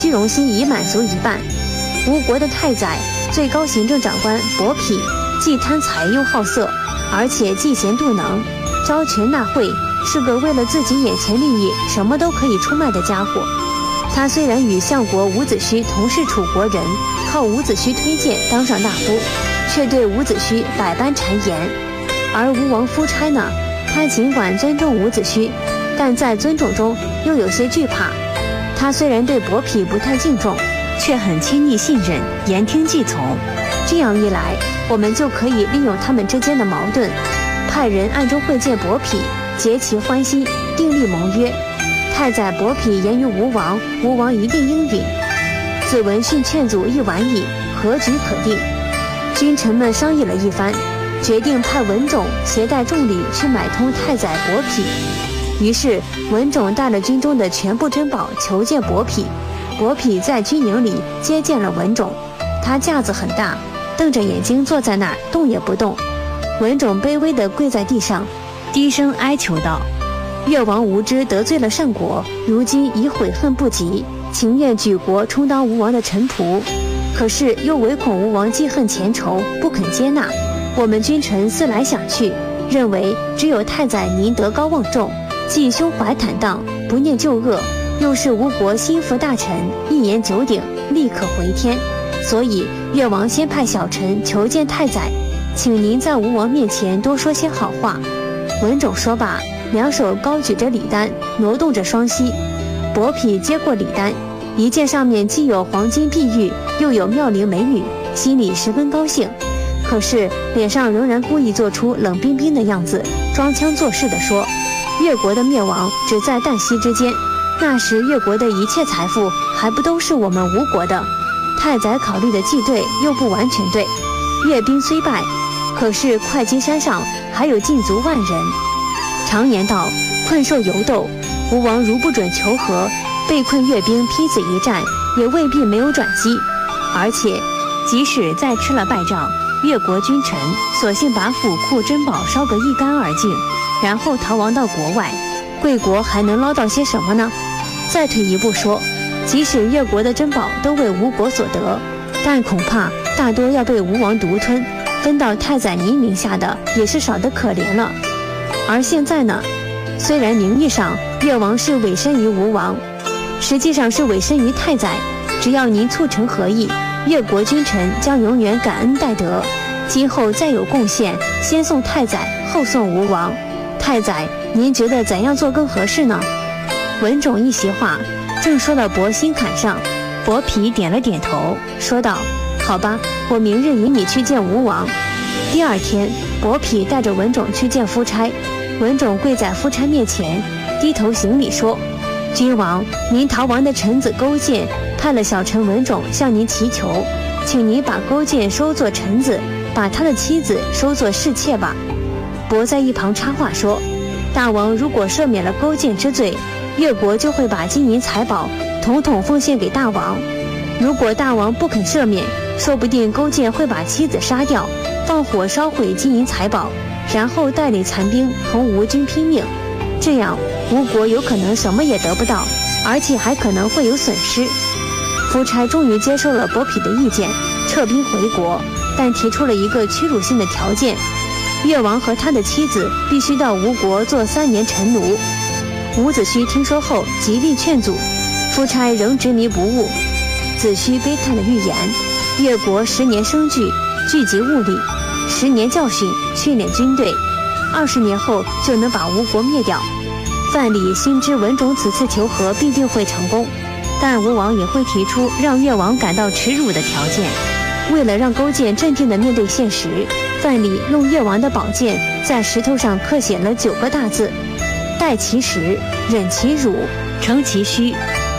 虚荣心已满足一半。吴国的太宰最高行政长官伯嚭，既贪财又好色，而且嫉贤妒能，招权纳贿，是个为了自己眼前利益什么都可以出卖的家伙。他虽然与相国伍子胥同是楚国人，靠伍子胥推荐当上大夫，却对伍子胥百般谗言。而吴王夫差呢，他尽管尊重伍子胥，但在尊重中又有些惧怕。他虽然对伯嚭不太敬重，却很亲昵信任，言听计从。这样一来，我们就可以利用他们之间的矛盾，派人暗中会见伯嚭，结其欢心，订立盟约。太宰伯嚭言于吴王，吴王一定应允。子文训劝阻一晚矣，和局可定。君臣们商议了一番，决定派文种携带重礼去买通太宰伯嚭。于是文种带了军中的全部珍宝求见伯嚭。伯嚭在军营里接见了文种，他架子很大，瞪着眼睛坐在那儿，动也不动。文种卑微地跪在地上，低声哀求道：越王无知得罪了善国，如今已悔恨不及，情愿举国充当吴王的臣仆，可是又唯恐吴王记恨前仇，不肯接纳。我们君臣思来想去，认为只有太宰您德高望重，既胸怀坦荡，不念旧恶，又是吴国心腹大臣，一言九鼎，立可回天。所以越王先派小臣求见太宰，请您在吴王面前多说些好话。文种说罢，两手高举着礼单，挪动着双膝。伯嚭接过礼单，一见上面既有黄金碧玉，又有妙龄美女，心里十分高兴，可是脸上仍然故意做出冷冰冰的样子，装腔作势地说：越国的灭亡只在旦夕之间，那时越国的一切财富还不都是我们吴国的？太宰考虑的既对又不完全对。越兵虽败，可是会稽山上还有禁卒万人。常言道，困兽犹斗，吴王如不准求和，被困越兵拼死一战，也未必没有转机。而且即使再吃了败仗，越国君臣索性把府库珍宝烧个一干二净，然后逃亡到国外，贵国还能捞到些什么呢？再退一步说，即使越国的珍宝都为吴国所得，但恐怕大多要被吴王独吞，分到太宰您名下的也是少得可怜了。而现在呢，虽然名义上越王是委身于吴王，实际上是委身于太宰，只要您促成和议，越国君臣将永远感恩戴德。今后再有贡献，先送太宰，后送吴王。太宰，您觉得怎样做更合适呢？文种一席话，正说到伯心坎上，伯嚭点了点头，说道：好吧，我明日引你去见吴王。第二天，伯嚭带着文种去见夫差，文种跪在夫差面前，低头行礼说：君王，您逃亡的臣子勾践派了小臣文种向您祈求，请您把勾践收作臣子，把他的妻子收作侍妾吧。伯在一旁插话说：大王如果赦免了勾践之罪，越国就会把金银财宝统统奉献给大王。如果大王不肯赦免，说不定勾践会把妻子杀掉，放火烧毁金银财宝，然后带领残兵同吴军拼命。这样吴国有可能什么也得不到，而且还可能会有损失。夫差终于接受了伯嚭的意见，撤兵回国，但提出了一个屈辱性的条件：越王和他的妻子必须到吴国做3年臣奴。伍子胥听说后极力劝阻，夫差仍执迷不悟。子胥悲叹的预言：越国10年生聚，聚集物力；10年教训，训练军队，20年后就能把吴国灭掉。范蠡心知文种此次求和必定会成功，但吴王也会提出让越王感到耻辱的条件。为了让勾践镇定地面对现实，范蠡用越王的宝剑在石头上刻写了9个大字：待其时，忍其辱，成其虚。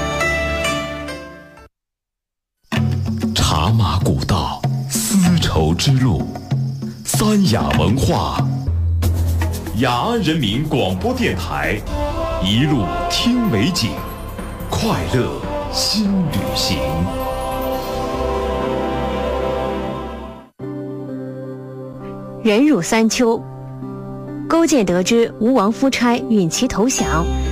茶马古道，丝绸之路，三雅文化，雅安人民广播电台，一路听美景，快乐新旅行。 忍辱3秋。勾践得知吴王夫差允其投降，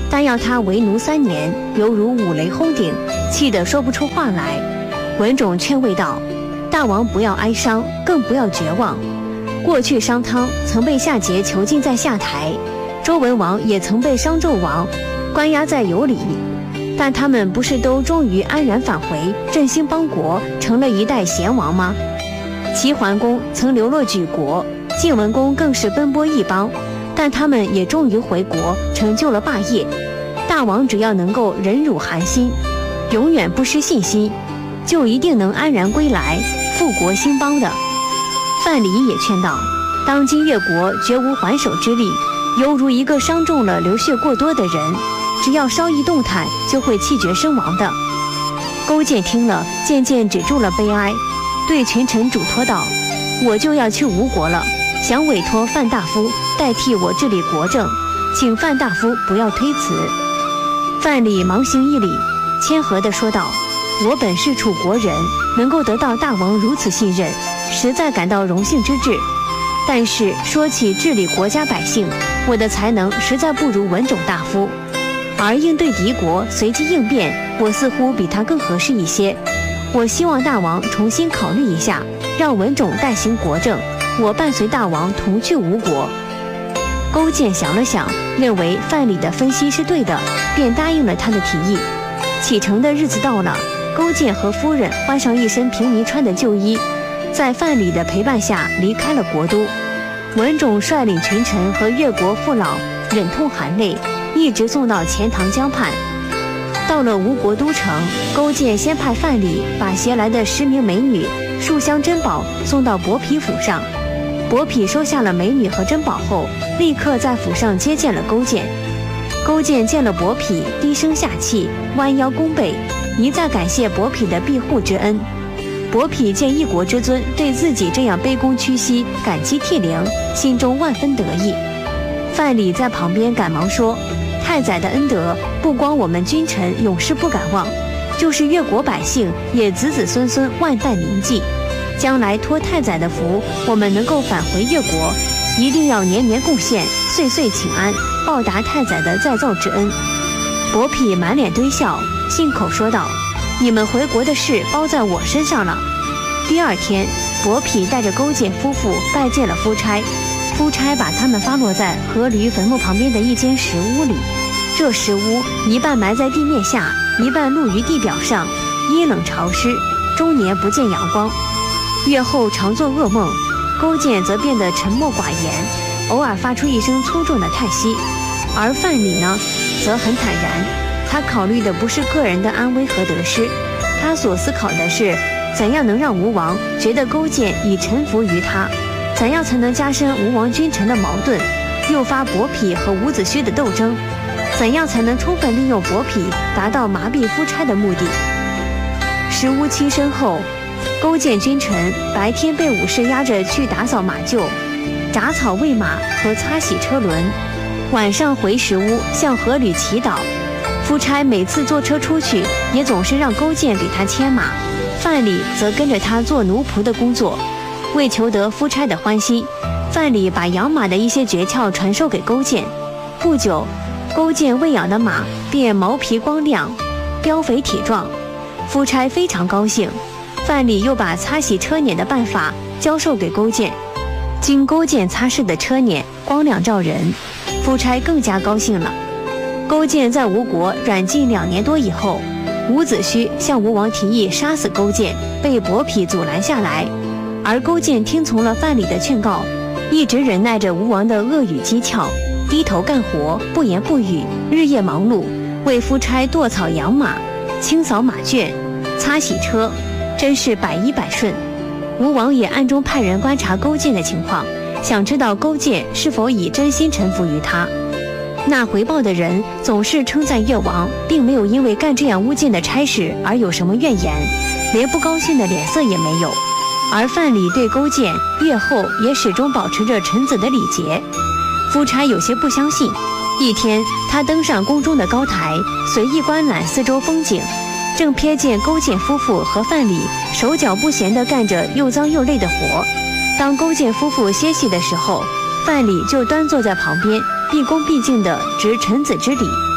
但要他为奴3年，犹如五雷轰顶，气得说不出话来。文种劝慰道：大王不要哀伤，更不要绝望。过去商汤曾被夏桀囚禁在下台，周文王也曾被商纣王关押在羑里，但他们不是都终于安然返回，振兴邦国，成了一代贤王吗？齐桓公曾流落举国，晋文公更是奔波异邦，但他们也终于回国，成就了霸业。大王只要能够忍辱寒心，永远不失信心，就一定能安然归来，复国兴邦的。范蠡也劝道：当今越国绝无还手之力，犹如一个伤中了流血过多的人，只要稍一动弹，就会气绝身亡的。勾践听了，渐渐止住了悲哀，对群臣嘱托道：我就要去吴国了，想委托范大夫代替我治理国政，请范大夫不要推辞。范蠡忙行一礼，谦和地说道：我本是楚国人，能够得到大王如此信任，实在感到荣幸之至。但是说起治理国家百姓，我的才能实在不如文种大夫，而应对敌国随机应变，我似乎比他更合适一些。我希望大王重新考虑一下，让文种代行国政，我伴随大王同去吴国。勾践想了想，认为范蠡的分析是对的，便答应了他的提议。启程的日子到了，勾践和夫人换上一身平民穿的旧衣，在范蠡的陪伴下离开了国都。文种率领群臣和越国父老忍痛含泪，一直送到钱塘江畔。到了吴国都城，勾践先派范蠡把携来的10名美女、数箱珍宝送到伯嚭府上。伯嚭收下了美女和珍宝后，立刻在府上接见了勾践。勾践见了伯嚭，低声下气，弯腰弓背，一再感谢伯嚭的庇护之恩。伯嚭见一国之尊对自己这样卑躬屈膝，感激涕零，心中万分得意。范蠡在旁边赶忙说：太宰的恩德，不光我们君臣永世不敢忘，就是越国百姓也子子孙孙万代铭记。将来托太宰的福，我们能够返回越国，一定要年年贡献，岁岁请安，报答太宰的再造之恩。伯嚭满脸堆笑，信口说道：你们回国的事包在我身上了。第二天，伯嚭带着勾践夫妇拜见了夫差，夫差把他们发落在阖闾坟墓旁边的一间石屋里。这石屋一半埋在地面下，一半露于地表上，阴冷潮湿，终年不见阳光。月后常做噩梦，勾践则变得沉默寡言，偶尔发出一声粗重的叹息。而范蠡呢，则很坦然，他考虑的不是个人的安危和得失，他所思考的是怎样能让吴王觉得勾践已臣服于他，怎样才能加深吴王君臣的矛盾，诱发伯嚭和伍子胥的斗争，怎样才能充分利用伯嚭达到麻痹夫差的目的。石屋栖身后，勾践君臣白天被武士押着去打扫马厩、铡草喂马和擦洗车轮，晚上回石屋向阖闾祈祷。夫差每次坐车出去，也总是让勾践给他牵马，范蠡则跟着他做奴仆的工作。为求得夫差的欢心，范蠡把养马的一些诀窍传授给勾践。不久，勾践喂养的马便毛皮光亮，膘肥体壮，夫差非常高兴。范蠡又把擦洗车辇的办法教授给勾践，经勾践擦拭的车辇光亮照人，夫差更加高兴了。勾践在吴国软禁2年多以后，伍子胥向吴王提议杀死勾践，被伯嚭阻拦下来。而勾践听从了范蠡的劝告，一直忍耐着吴王的恶语讥诮，低头干活，不言不语，日夜忙碌，为夫差剁草养马、清扫马圈、擦洗车，真是百依百顺。吴王也暗中派人观察勾践的情况，想知道勾践是否已真心臣服于他。那回报的人总是称赞越王，并没有因为干这样污践的差事而有什么怨言，连不高兴的脸色也没有。而范蠡对勾践越后也始终保持着臣子的礼节。夫差有些不相信。一天，他登上宫中的高台，随意观览四周风景，正瞥见勾践夫妇和范蠡手脚不闲地干着又脏又累的活。当勾践夫妇歇息的时候，范蠡就端坐在旁边，毕恭毕敬地执臣子之礼。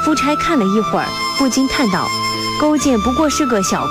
夫差看了一会儿，不禁叹道：“勾践不过是个小